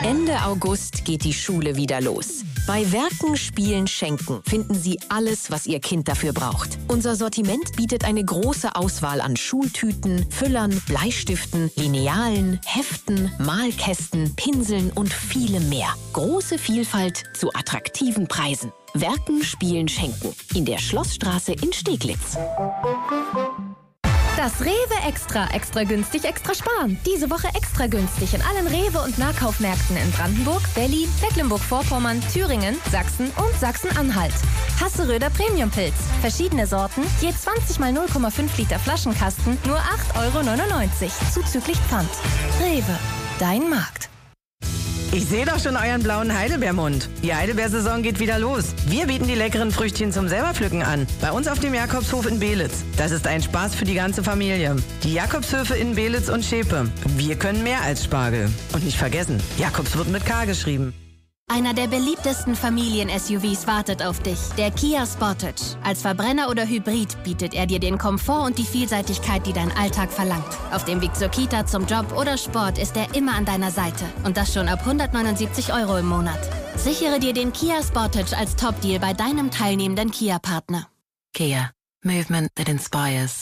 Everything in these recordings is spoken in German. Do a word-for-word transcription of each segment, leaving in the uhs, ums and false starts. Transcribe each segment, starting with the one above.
Ende August geht die Schule wieder los. Bei Werken, Spielen, Schenken finden Sie alles, was Ihr Kind dafür braucht. Unser Sortiment bietet eine große Auswahl an Schultüten, Füllern, Bleistiften, Linealen, Heften, Malkästen, Pinseln und vielem mehr. Große Vielfalt zu attraktiven Preisen. Werken, Spielen, Schenken. In der Schlossstraße in Steglitz. Das Rewe Extra. Extra günstig, extra sparen. Diese Woche extra günstig in allen Rewe- und Nahkaufmärkten in Brandenburg, Berlin, Mecklenburg-Vorpommern, Thüringen, Sachsen und Sachsen-Anhalt. Hasseröder Premiumpilz. Verschiedene Sorten, je zwanzig mal null Komma fünf Liter Flaschenkasten, nur acht Euro neunundneunzig. Zuzüglich Pfand. Rewe. Dein Markt. Ich sehe doch schon euren blauen Heidelbeermund. Die Heidelbeersaison geht wieder los. Wir bieten die leckeren Früchtchen zum Selberpflücken an. Bei uns auf dem Jakobshof in Beelitz. Das ist ein Spaß für die ganze Familie. Die Jakobshöfe in Beelitz und Schepe. Wir können mehr als Spargel. Und nicht vergessen, Jakobs wird mit K geschrieben. Einer der beliebtesten Familien-S U Vs wartet auf dich, der Kia Sportage. Als Verbrenner oder Hybrid bietet er dir den Komfort und die Vielseitigkeit, die dein Alltag verlangt. Auf dem Weg zur Kita, zum Job oder Sport ist er immer an deiner Seite. Und das schon ab hundertneunundsiebzig Euro im Monat. Sichere dir den Kia Sportage als Top-Deal bei deinem teilnehmenden Kia-Partner. Kia. Movement that inspires.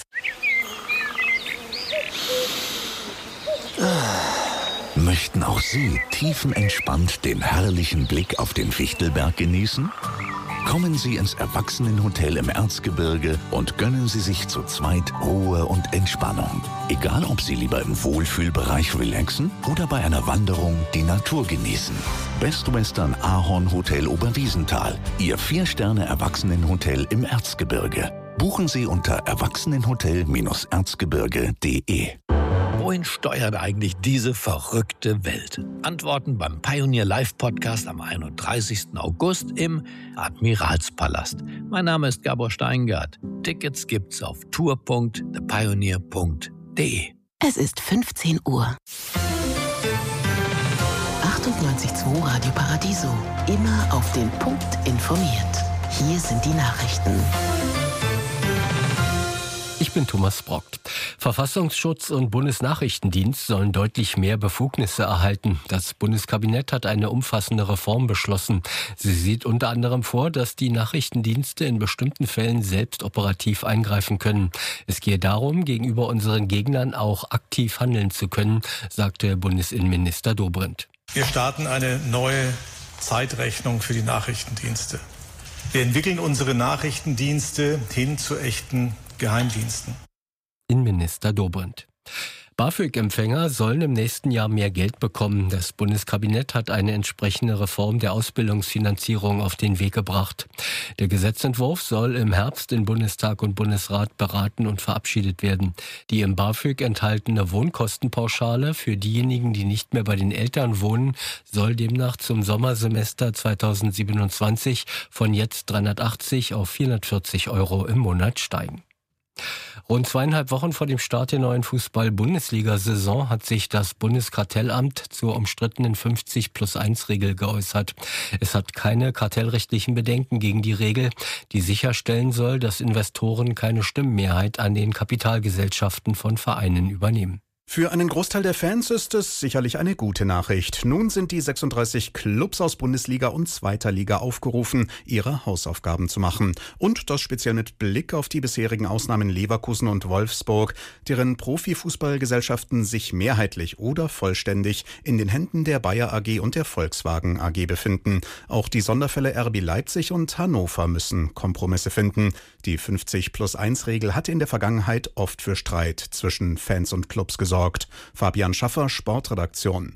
Möchten auch Sie tiefenentspannt den herrlichen Blick auf den Fichtelberg genießen? Kommen Sie ins Erwachsenenhotel im Erzgebirge und gönnen Sie sich zu zweit Ruhe und Entspannung. Egal, ob Sie lieber im Wohlfühlbereich relaxen oder bei einer Wanderung die Natur genießen. Best Western Ahorn Hotel Oberwiesenthal, Ihr Vier-Sterne-Erwachsenenhotel im Erzgebirge. Buchen Sie unter erwachsenenhotel erzgebirge punkt de. Wohin steuert eigentlich diese verrückte Welt? Antworten beim Pioneer Live Podcast am einunddreißigsten August im Admiralspalast. Mein Name ist Gabor Steingart. Tickets gibt's auf tour punkt the pioneer punkt de. Es ist fünfzehn Uhr. achtundneunzig Komma zwei Radio Paradiso. Immer auf den Punkt informiert. Hier sind die Nachrichten. Ich bin Thomas Brockt. Verfassungsschutz und Bundesnachrichtendienst sollen deutlich mehr Befugnisse erhalten. Das Bundeskabinett hat eine umfassende Reform beschlossen. Sie sieht unter anderem vor, dass die Nachrichtendienste in bestimmten Fällen selbst operativ eingreifen können. Es gehe darum, gegenüber unseren Gegnern auch aktiv handeln zu können, sagte Bundesinnenminister Dobrindt. Wir starten eine neue Zeitrechnung für die Nachrichtendienste. Wir entwickeln unsere Nachrichtendienste hin zu echten Geheimdiensten. Innenminister Dobrindt. BAföG-Empfänger sollen im nächsten Jahr mehr Geld bekommen. Das Bundeskabinett hat eine entsprechende Reform der Ausbildungsfinanzierung auf den Weg gebracht. Der Gesetzentwurf soll im Herbst in Bundestag und Bundesrat beraten und verabschiedet werden. Die im BAföG enthaltene Wohnkostenpauschale für diejenigen, die nicht mehr bei den Eltern wohnen, soll demnach zum Sommersemester zweitausendsiebenundzwanzig von jetzt dreihundertachtzig auf vierhundertvierzig Euro im Monat steigen. Rund zweieinhalb Wochen vor dem Start der neuen Fußball-Bundesliga-Saison hat sich das Bundeskartellamt zur umstrittenen fünfzig plus eins Regel geäußert. Es hat keine kartellrechtlichen Bedenken gegen die Regel, die sicherstellen soll, dass Investoren keine Stimmmehrheit an den Kapitalgesellschaften von Vereinen übernehmen. Für einen Großteil der Fans ist es sicherlich eine gute Nachricht. Nun sind die sechsunddreißig Clubs aus Bundesliga und zweiter Liga aufgerufen, ihre Hausaufgaben zu machen. Und das speziell mit Blick auf die bisherigen Ausnahmen Leverkusen und Wolfsburg, deren Profifußballgesellschaften sich mehrheitlich oder vollständig in den Händen der Bayer A G und der Volkswagen A G befinden. Auch die Sonderfälle R B Leipzig und Hannover müssen Kompromisse finden. Die fünfzig plus eins Regel hatte in der Vergangenheit oft für Streit zwischen Fans und Clubs gesorgt. Fabian Schaffer, Sportredaktion.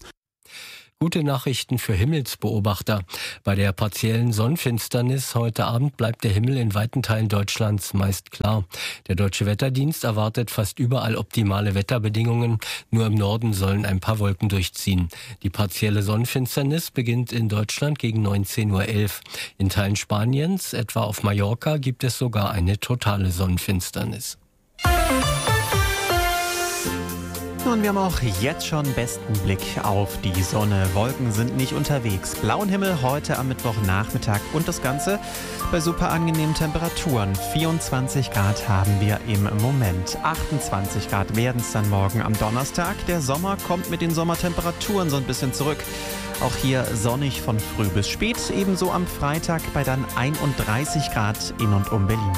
Gute Nachrichten für Himmelsbeobachter. Bei der partiellen Sonnenfinsternis heute Abend bleibt der Himmel in weiten Teilen Deutschlands meist klar. Der Deutsche Wetterdienst erwartet fast überall optimale Wetterbedingungen. Nur im Norden sollen ein paar Wolken durchziehen. Die partielle Sonnenfinsternis beginnt in Deutschland gegen neunzehn Uhr elf. In Teilen Spaniens, etwa auf Mallorca, gibt es sogar eine totale Sonnenfinsternis. Nun, wir haben auch jetzt schon besten Blick auf die Sonne. Wolken sind nicht unterwegs. Blauen Himmel heute am Mittwochnachmittag und das Ganze bei super angenehmen Temperaturen. vierundzwanzig Grad haben wir im Moment. achtundzwanzig Grad werden es dann morgen am Donnerstag. Der Sommer kommt mit den Sommertemperaturen so ein bisschen zurück. Auch hier sonnig von früh bis spät. Ebenso am Freitag bei dann einunddreißig Grad in und um Berlin.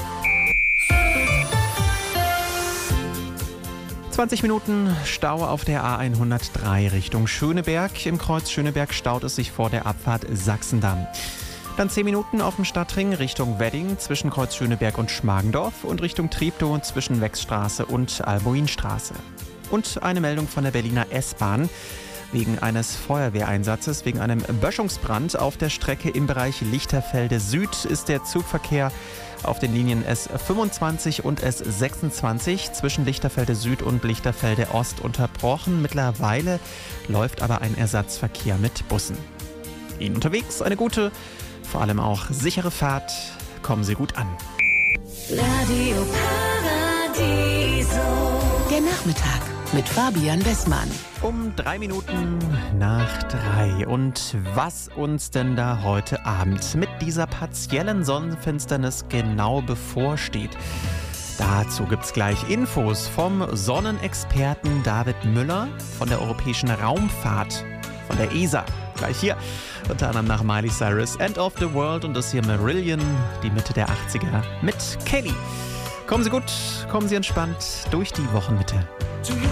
zwanzig Minuten Stau auf der A hundertdrei Richtung Schöneberg. Im Kreuz Schöneberg staut es sich vor der Abfahrt Sachsendamm. Dann zehn Minuten auf dem Stadtring Richtung Wedding zwischen Kreuz Schöneberg und Schmargendorf und Richtung Treptow zwischen Wechsstraße und Albuinstraße. Und eine Meldung von der Berliner S-Bahn. Wegen eines Feuerwehreinsatzes, wegen einem Böschungsbrand auf der Strecke im Bereich Lichterfelde Süd ist der Zugverkehr auf den Linien S fünfundzwanzig und S sechsundzwanzig zwischen Lichterfelde Süd und Lichterfelde Ost unterbrochen. Mittlerweile läuft aber ein Ersatzverkehr mit Bussen. Ihnen unterwegs eine gute, vor allem auch sichere Fahrt. Kommen Sie gut an. Radio Paradiso. Der Nachmittag mit Fabian Westmann. Um drei Minuten nach drei. Und was uns denn da heute Abend mit dieser partiellen Sonnenfinsternis genau bevorsteht, dazu gibt's gleich Infos vom Sonnenexperten David Müller von der Europäischen Raumfahrt, von der E S A. Gleich hier, unter anderem nach Miley Cyrus, End of the World und das hier Marillion, die Mitte der achtziger mit Kelly. Kommen Sie gut, kommen Sie entspannt durch die Wochenmitte.